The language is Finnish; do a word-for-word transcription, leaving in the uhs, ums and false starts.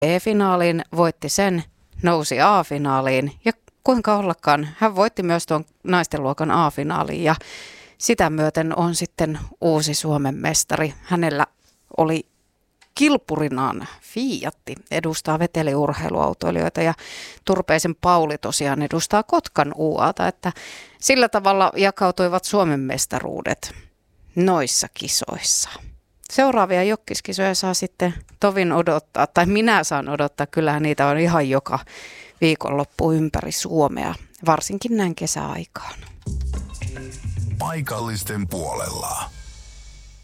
E-finaaliin, voitti sen, nousi A-finaaliin ja kuinka ollakaan, hän voitti myös tuon naisten luokan A-finaaliin ja sitä myöten on sitten uusi Suomen mestari. Hänellä oli kilpurinaan Fiatti, edustaa veteliurheiluautoilijoita ja Turpeisen Pauli tosiaan edustaa Kotkan U A:ta, että sillä tavalla jakautuivat Suomen mestaruudet noissa kisoissa. Seuraavia jokkiskisoja saa sitten tovin odottaa, tai minä saan odottaa, kyllähän niitä on ihan joka viikonloppu ympäri Suomea, varsinkin näin kesäaikaan. Paikallisten puolella.